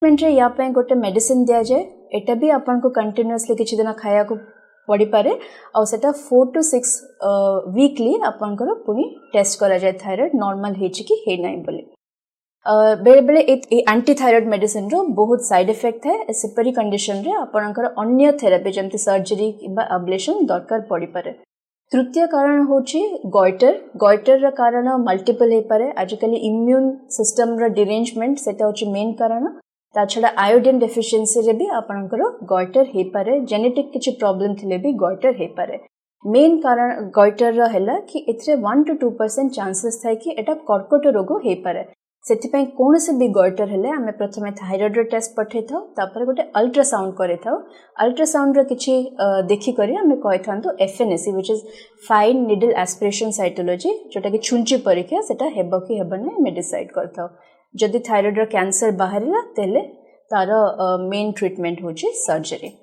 Treatment रे या पे गोटे मेडिसिन दिया जाए एटा भी आपन को कंटिन्यूअसली किछि दिन खाया को पड़ी पारे और सेटा 4 to 6 वीकली आपन को पुनी टेस्ट करा जाए थायराइड नॉर्मल हेछि कि हे नै बोले बेले बेले एंटी थायराइड मेडिसिन रो बहुत साइड इफेक्ट है सेपरी कंडीशन रे आपनकर अन्य थेरेपी जमति सर्जरी किबा अब्लेशन दरकार पड़ी पारे। तृतीय कारण होछि गॉइटर रा कारण मल्टीपल हे पारे आजकल इम्यून सिस्टम रा डिरेंजमेंट सेटा होछि मेन कारण ता छडा आयोडीन डेफिशिएंसी रे भी आपनकर गॉइटर हे पारे जेनेटिक किछि प्रॉब्लम थिले भी गॉइटर हे पारे। मेन कारण गॉइटर रा हैला कि एथरे 1 to 2% चांसेस थाय कि एटा कर्कट रोग हे पारे सेथिपई कोन से भी गॉइटर हेले आमे प्रथमे थायराइड रो टेस्ट पठे थाउ तापर गोटे अल्ट्रासाउंड करे थाउ अल्ट्रासाउंड रो किछि देखि करी आमे कहि थांतो FNAC which is fine needle aspiration cytology जोटा कि छुंची परीक्षा सेटा हेबो कि हेबने मे डिसाइड करथाउ जदि थायराइड रो कैंसर बाहरिला तेले तार मेन ट्रीटमेंट होछि सर्जरी।